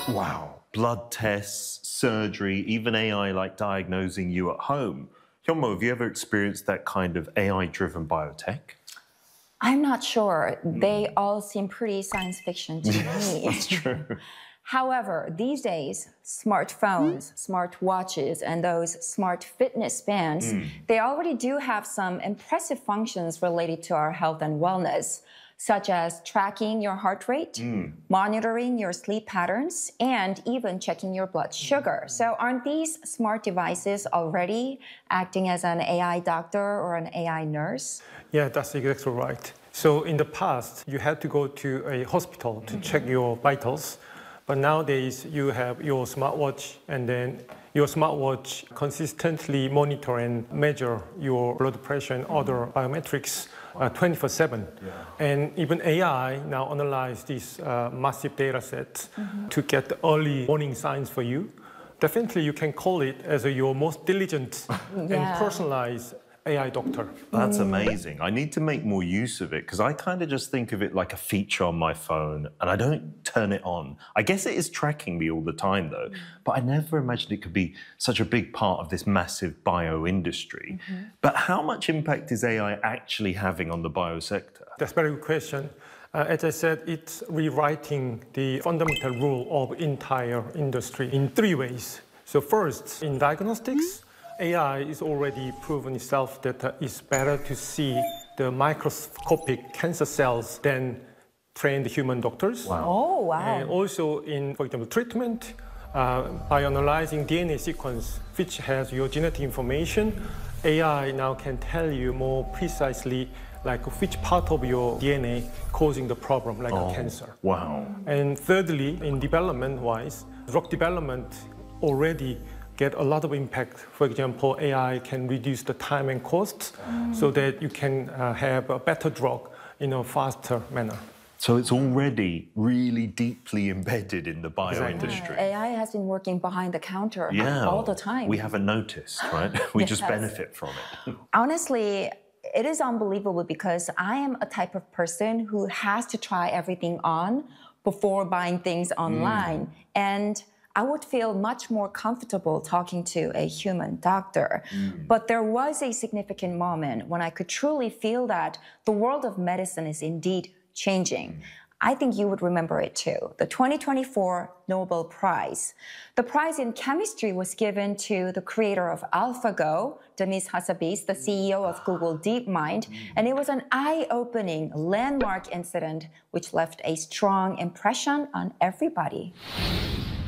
Wow. Blood tests, surgery, even AI like diagnosing you at home. Hyunmo, have you ever experienced that kind of AI-driven biotech? I'm not sure. They all seem pretty science fiction to me. That's true. However, these days, smartphones, smart watches, and those smart fitness bands, they already do have some impressive functions related to our health and wellness, such as tracking your heart rate, monitoring your sleep patterns, and even checking your blood sugar. So aren't these smart devices already acting as an AI doctor or an AI nurse? Yeah, that's exactly right. So in the past, you had to go to a hospital to check your vitals. But nowadays, you have your smartwatch, and then your smartwatch consistently monitor and measure your blood pressure and other biometrics 24/7. And even AI now analyze these massive data sets to get the early warning signs for you. Definitely, you can call it as your most diligent and personalized AI doctor. That's amazing. I need to make more use of it because I kind of just think of it like a feature on my phone and I don't turn it on. I guess it is tracking me all the time though, but I never imagined it could be such a big part of this massive bio industry. But how much impact is AI actually having on the bio sector? That's a very good question. As I said, it's rewriting the fundamental rule of entire industry in three ways. So first, in diagnostics, AI is already proven itself that it's better to see the microscopic cancer cells than trained human doctors. Wow. Oh, wow. And also in, for example, treatment, by analyzing DNA sequence, which has your genetic information, AI now can tell you more precisely like which part of your DNA causing the problem, like a cancer. Wow. And thirdly, in development-wise, drug development already get a lot of impact. For example, AI can reduce the time and costs so that you can have a better drug in a faster manner. So it's already really deeply embedded in the bio industry. AI has been working behind the counter all the time. We haven't noticed, right? We just benefit from it. Honestly, it is unbelievable because I am a type of person who has to try everything on before buying things online. And I would feel much more comfortable talking to a human doctor. But there was a significant moment when I could truly feel that the world of medicine is indeed changing. I think you would remember it too. The 2024 Nobel Prize. The prize in chemistry was given to the creator of AlphaGo, Demis Hassabis, the CEO of Google DeepMind, and it was an eye-opening landmark incident which left a strong impression on everybody.